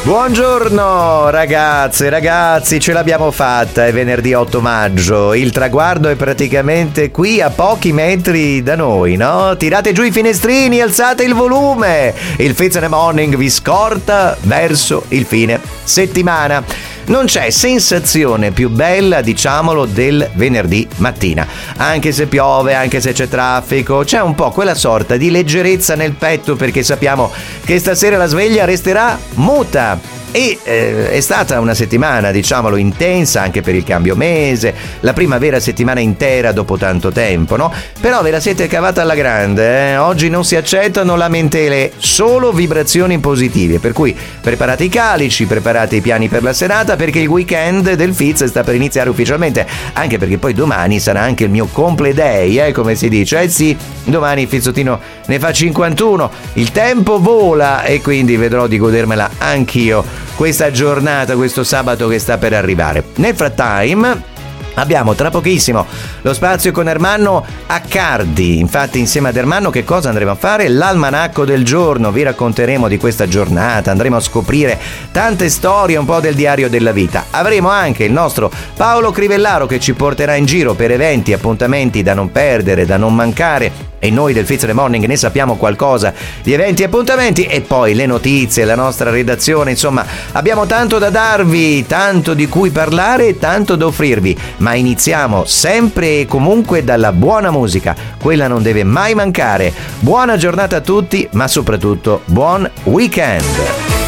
Buongiorno ragazze, ragazzi, ce l'abbiamo fatta, è venerdì 8 maggio, il traguardo è praticamente qui a pochi metri da noi, no? Tirate giù i finestrini, alzate il volume, il Fizz in the Morning vi scorta verso il fine settimana. Non c'è sensazione più bella, diciamolo, del venerdì mattina. Anche se piove, anche se c'è traffico, c'è un po' quella sorta di leggerezza nel petto perché sappiamo che stasera la sveglia resterà muta. E è stata una settimana, diciamolo, intensa anche per il cambio mese, la prima vera settimana intera dopo tanto tempo, no? Però ve la siete cavata alla grande, eh? Oggi non si accettano lamentele, solo vibrazioni positive, per cui preparate i calici, preparate i piani per la serata, perché il weekend del Fizz sta per iniziare ufficialmente, anche perché poi domani sarà anche il mio compleday, come si dice, sì, domani il Fizzottino ne fa 51, il tempo vola e quindi vedrò di godermela anch'io questa giornata, questo sabato che sta per arrivare. Nel frattempo abbiamo tra pochissimo lo spazio con Ermanno Accardi. Infatti insieme ad Ermanno che cosa andremo a fare? L'almanacco del giorno, vi racconteremo di questa giornata, andremo a scoprire tante storie, un po' del diario della vita. Avremo anche il nostro Paolo Crivellaro che ci porterà in giro per eventi, appuntamenti da non perdere, da non mancare. E noi del Fizz in the Morning ne sappiamo qualcosa di eventi e appuntamenti, e poi le notizie, la nostra redazione, insomma abbiamo tanto da darvi, tanto di cui parlare e tanto da offrirvi, ma iniziamo sempre e comunque dalla buona musica, quella non deve mai mancare. Buona giornata a tutti, ma soprattutto buon weekend!